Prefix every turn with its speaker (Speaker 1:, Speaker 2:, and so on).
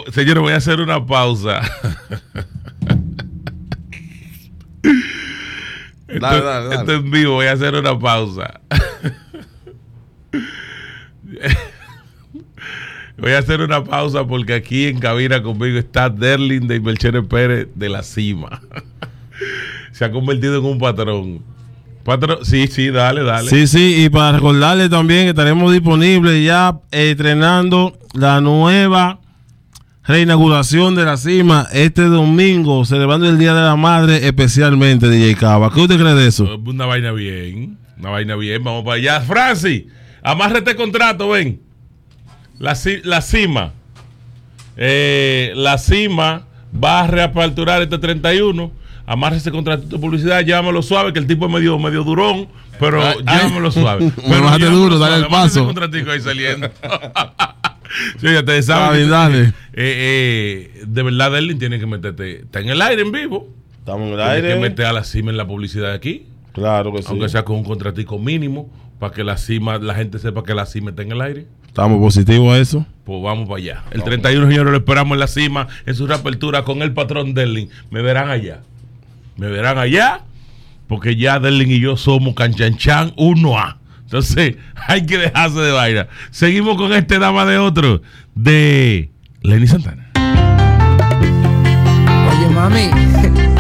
Speaker 1: Señores, voy a hacer una pausa.
Speaker 2: Dale.
Speaker 1: Esto en vivo, voy a hacer una pausa. Voy a hacer una pausa porque aquí en cabina conmigo está Derlin de Melchene Pérez de La Cima. Se ha convertido en un patrón. Sí, dale.
Speaker 3: Sí, y para recordarle también que estaremos disponibles ya estrenando la nueva reinauguración de La Cima este domingo, celebrando el Día de la Madre especialmente, DJ Cava. ¿Qué usted cree de eso?
Speaker 1: Una vaina bien, vamos para allá. Francis, amárrate contrato, ven. La Cima. La Cima va a reaperturar este 31. Amarre ese contrato de publicidad, llámalo suave, que el tipo es medio durón, pero llámalo suave.
Speaker 3: Pero bájate duro, dale el paso.
Speaker 1: Ese contratico ahí saliendo. Sí, ya te sabes.
Speaker 3: Dale.
Speaker 1: De verdad, Derlin tiene que meterte. Está en el aire en vivo.
Speaker 3: Estamos en el
Speaker 1: Tiene
Speaker 3: aire.
Speaker 1: que meter a La Cima en la publicidad de aquí.
Speaker 3: Claro que sí.
Speaker 1: Aunque sea con un contratico mínimo, para que la gente sepa que La Cima está en el aire.
Speaker 3: Estamos positivos a eso.
Speaker 1: Pues vamos para allá. El 31, señores, lo esperamos en La Cima, en su reapertura con el patrón Derlin. Me verán allá, porque ya Derlin y yo somos canchanchan 1A. Entonces, hay que dejarse de vaina. Seguimos con este Dama de Otro, de Lenny Santana.
Speaker 4: Oye, mami.